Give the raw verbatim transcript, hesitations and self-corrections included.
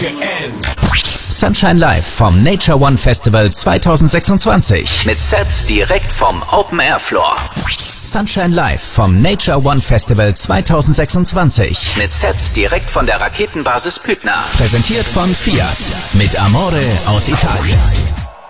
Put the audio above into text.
Sunshine Live vom Nature One Festival zweitausendsechsundzwanzig mit Sets direkt vom Open Air Floor. Sunshine Live vom Nature One Festival zweitausendsechsundzwanzig mit Sets direkt von der Raketenbasis Püttner. Präsentiert von Fiat mit Amore aus Italien.